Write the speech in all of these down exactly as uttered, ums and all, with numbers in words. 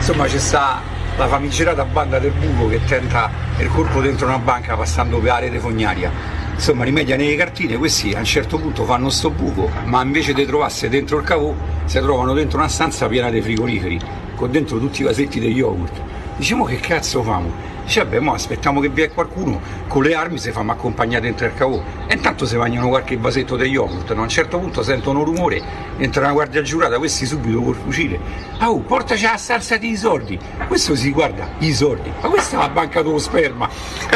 Insomma, c'è sta la famigerata banda del buco che tenta il colpo dentro una banca passando per la rete fognaria. Insomma, rimedia nelle cartine, questi a un certo punto fanno sto buco, ma invece di trovarsi dentro il cavò, si trovano dentro una stanza piena di frigoriferi, con dentro tutti i vasetti degli yogurt. Diciamo, che cazzo famo? Dice, vabbè, mo aspettiamo che vi è qualcuno con le armi, se fammo accompagnare dentro il cavò. E intanto si mangiano qualche vasetto degli yogurt, no? A un certo punto sentono un rumore, entra una guardia giurata, questi subito col fucile. Ah, oh, portaci la stanza dei soldi. Questo si guarda, i soldi. Ma questa è la banca dello sperma.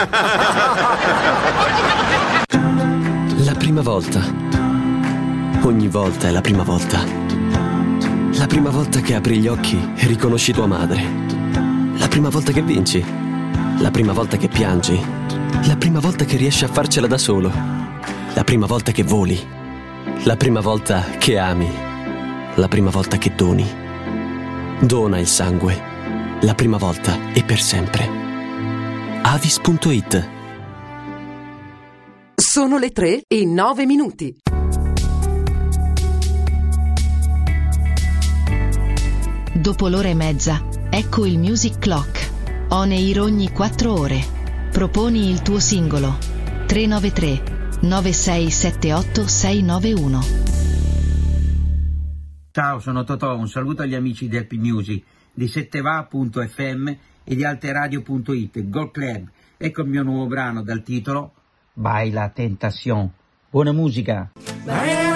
La prima volta. Ogni volta è la prima volta. La prima volta che apri gli occhi e riconosci tua madre. La prima volta che vinci. La prima volta che piangi. La prima volta che riesci a farcela da solo. La prima volta che voli. La prima volta che ami. La prima volta che doni. Dona il sangue. La prima volta e per sempre. Avis punto it. Sono le tre e nove minuti. Dopo l'ora e mezza, ecco il Music Clock. On air ogni quattro ore. Proponi il tuo singolo. tre nove tre nove sei sette otto sei nove uno. Ciao, sono Totò, un saluto agli amici di Happy Music, di setteva punto effe emme e di alteradio punto it. Gold Club, ecco il mio nuovo brano dal titolo Baila Tentación. Buona musica!